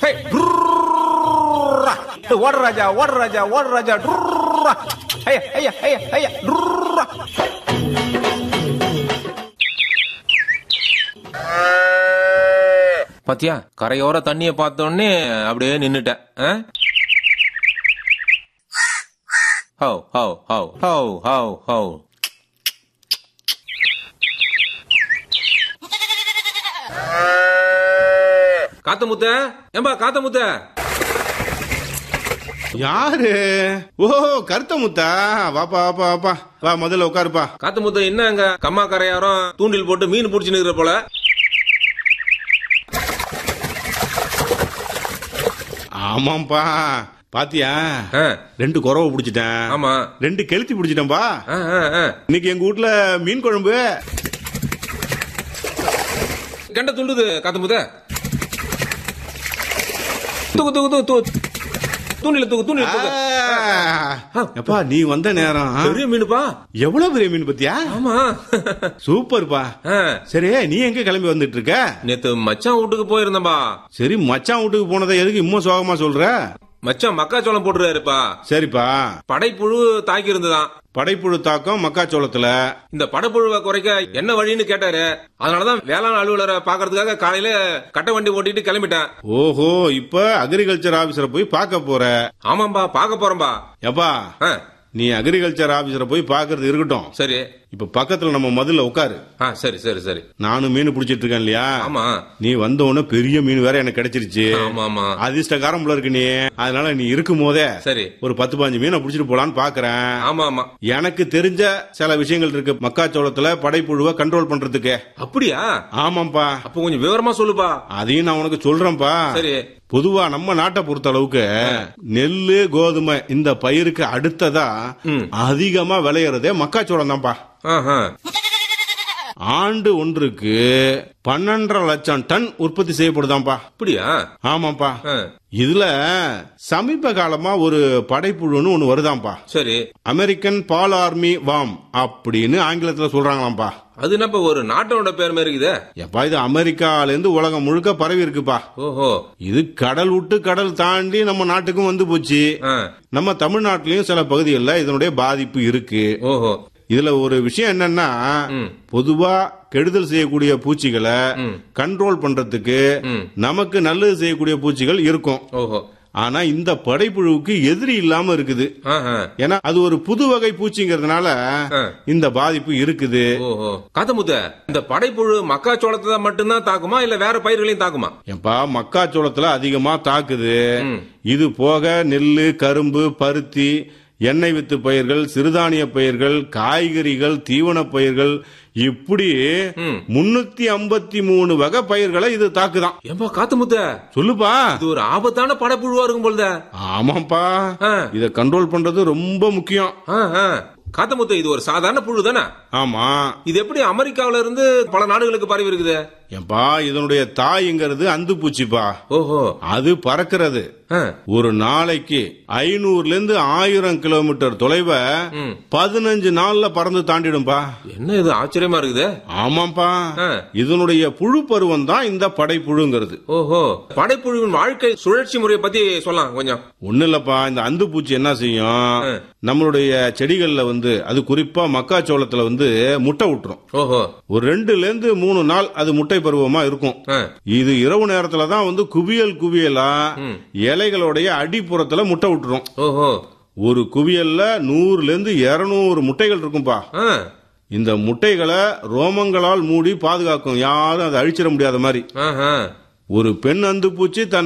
ஹே டுர்ரா. ஓடு ராஜா ஓடு ராஜா ஓடு ராஜா டுர்ரா. ஹையா ஹையா ஹையா ஹையா டுர்ரா. பாத்தியா, கரையோர தண்ணிய பார்த்தோன்னே அப்படியே நின்னுட்டேன். How how how how how how. காத்தமுத்த, ஏம்பா காத்தமுத்த. யாரு? ஓ, கருத்த முத்தா. வாப்பா வாப்பா வாப்பா வா, முதல்ல உட்காருப்பா. காத்தமுத்த, என்ன அங்க கம்மா கரையாரம் தூண்டில் போட்டு மீன் பிடிச்சு நிக்கிற போல. ஆமாப்பா, பாத்தியா? 2 குறவை பிடிச்சிட்டேன். ஆமா, 2 கெளுத்தி பிடிச்சிட்டேன்பா. இன்னைக்கு எங்க வீட்டுல மீன் குழம்பு. கண்ட துண்டுது காத்தமுத்த. தூக்கு தூக்கு தூக்கு தூக்கு. தூண்டில தூக்கு தூண்டில தூக்கு. எப்பா, நீ வந்த நேரம் பெரிய மீனுப்பா. எவ்வளவு பெரிய மீன் பத்தியா? ஆமா, சூப்பர்ப்பா. சரி, நீ எங்க கிளம்பி வந்துட்டு இருக்க? நேத்து மச்சான் வீட்டுக்கு போயிருந்தம்பா. சரி, மச்சான் வீட்டுக்கு போனதை எதுக்கு இன்னும் சோகமா சொல்ற? மச்சான் மக்காச்சோளம் போட்டுறாருப்பா. சரிப்பா. படைப்புழு தாக்கி இருந்துதான். படைப்புழு தாக்கம் மக்காச்சோளத்துல. இந்த படைப்புழுவை குறைக்க என்ன வழின்னு கேட்டாரு. அதனாலதான் வேளாண் அலுவலரை பாக்குறதுக்காக காலையில கட்டை வண்டி ஓட்டிட்டு கிளம்பிட்டேன். ஓஹோ, இப்ப அக்ரிகல்ச்சர் ஆபீசரை போய் பார்க்க போற? ஆமாம்பா, பார்க்க போறேன்பா. எப்பா, நீ அக்ரிகல்ச்சர் ஆபீசரை போய் பாக்குறது இருக்கட்டும். சரி, இப்ப பக்கத்துல நம்ம முதல்ல உட்காரு. சரி சரி சரி. நானும் மீன் பிடிச்சிட்டு இருக்கேன் இல்லையா? ஆமா. நீ வந்த உடனே பெரிய மீன் வேற எனக்கு கிடைச்சிருச்சு. ஆமா ஆமா. அதிர்ஷ்டகாரம் போல இருக்கு நீ. அதனால நீ இருக்கும் போதே சரி ஒரு 10-15 மீனை பிடிச்சிட்டு போலான்னு பாக்குறேன். ஆமா ஆமா. எனக்கு தெரிஞ்ச சில விஷயங்கள் இருக்கு மக்காச்சோளத்துல படைப்புழுவை கண்ட்ரோல் பண்றதுக்கு. அப்படியா? ஆமாப்பா. அப்ப கொஞ்சம் விவரமா சொல்லுப்பா. அதையும் நான் உனக்கு சொல்றேன்பா. சரி. பொதுவா நம்ம நாட்டை பொறுத்த அளவுக்கு நெல்லு கோதுமை இந்த பயிருக்கு அடுத்ததா அதிகமா விளையறதே மக்காச்சோளம் தான்ப்பா. ஆண்டு ஒன்றுக்கு 12.5 லட்சம் டன் உற்பத்தி செய்யப்படுதாம்பா. அப்படியா? ஆமாப்பா. இதுல சமீப காலமா ஒரு படைப்புழுன்னு ஒண்ணு வருதாம்பா. சரி. அமெரிக்கன் பால் ஆர்மி வாம் அப்படின்னு ஆங்கிலத்துல சொல்றாங்களாம்பா. அது என்னப்பா ஒரு நாட்டோட பேர் மாதிரி இருக்குதே? எப்பா, இது அமெரிக்கால இருந்து உலகம் முழுக்க பரவி இருக்குப்பா. ஓஹோ. இது கடல் விட்டு கடல் தாண்டி நம்ம நாட்டுக்கும் வந்து போச்சு. நம்ம தமிழ்நாட்டிலயும் சில பகுதிகளில் இதனுடைய பாதிப்பு இருக்கு. ஓஹோ. இதுல ஒரு விஷயம் என்னன்னா, பொதுவா கெடுதல் செய்யக்கூடிய பூச்சிகளை கண்ட்ரோல் பண்றதுக்கு நமக்கு நல்லது செய்யக்கூடிய பூச்சிகள் இருக்கும். ஓஹோ. ஆனா இந்த படைப்புழுவுக்கு எதிரி இல்லாம இருக்குது. ஏன்னா அது ஒரு புது வகை பூச்சிங்கிறதுனால இந்த பாதிப்பு இருக்குது. ஓஹோ. காத்தமுத்த, இந்த படைப்புழு மக்காச்சோளத்தை மட்டும்தான் தாக்குமா இல்ல வேற பயிர்களையும் தாக்குமா? எப்பா, மக்காச்சோளத்துல அதிகமா தாக்குது. இது போக நெல்லு, கரும்பு, பருத்தி, எண்ணெய் வித்து பயிர்கள், சிறுதானிய பயிர்கள், காய்கறிகள், தீவன பயிர்கள், இப்படி 353 வகை பயிர்களை இது தாக்குதான். ஏம்பா காத்தமுத்த, சொல்லுப்பா. இது ஒரு ஆபத்தான படைப்புழுவா இருக்கும் போல. ஆமாப்பா, இத கண்ட்ரோல் பண்றது ரொம்ப முக்கியம். காத்தமுத்த, இது ஒரு சாதாரண புழு தானே? ஆமா. இது எப்படி அமெரிக்காவில இருந்து பல நாடுகளுக்கு பரவி இருக்குது? ஏப்பா, இதனுடைய தாய்ங்கிறது அந்து பூச்சிப்பா. ஓஹோ. அது பறக்கிறது. ஒரு நாளைக்கு 500 இருந்து 1000 கிலோமீட்டர் தொலைவை 15 நாள்ல பறந்து தாண்டிடும்பா. என்ன இது ஆச்சரியமா இருக்குது? ஆமாப்பா, இதனுடைய புழு பருவம் தான் இந்த படைப்புழுங்கிறது. ஓஹோ. படைப்புழுவின் வாழ்க்கை சுழற்சி முறையை பத்தி சொல்லலாம் கொஞ்சம். ஒண்ணு இல்லப்பா, இந்த அந்து பூச்சி என்ன செய்யும், நம்மளுடைய செடிகள்ல அது குறிப்பா மக்காச்சோளத்துல முட்டை விட்டுரும். ஓஹோ. ஒரு 2 இருந்து 3 நாள் அது முட்டை பருவமா இருக்கும். இது இரவு நேரத்துல தான் குவியல் குவியலா இலைகளுடைய அடிப்புறத்துல முட்டை விட்டுரும். ஓஹோ. ஒரு குவியல்ல 100 இருந்து 200 முட்டைகள் இருக்கும்பா. இந்த முட்டைகளை ரோமங்களால் மூடி பாதுகாக்கும், யாரும் அதை அழிச்சிட முடியாத மாதிரி. ஒரு பெண் அந்து பூச்சி தன்